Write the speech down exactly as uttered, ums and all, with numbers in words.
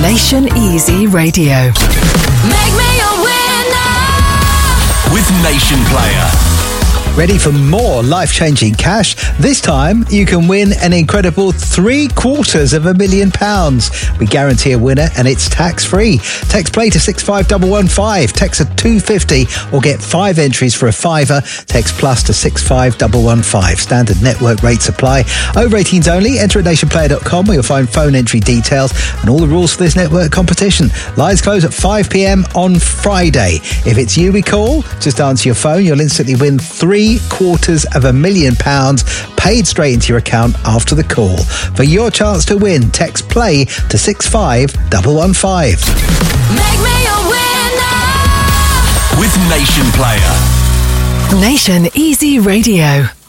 Nation Easy Radio. Make me a winner with Nation Player. Ready for more life-changing cash? This time, you can win an incredible three quarters of a million pounds. We guarantee a winner and it's tax-free. Text play to six five one one five. Text a two fifty or get five entries for a fiver. Text plus to six five one one five. Standard network rates apply. Over eighteens only. Enter at nation player dot com where you'll find phone entry details and all the rules for this network competition. Lines close at five p.m. on Friday. If it's you we call, just answer your phone. You'll instantly win three quarters of a million pounds paid straight into your account after the call. For your chance to win, text play to six five one one five. Make me a winner with Nation Player. Nation Easy Radio.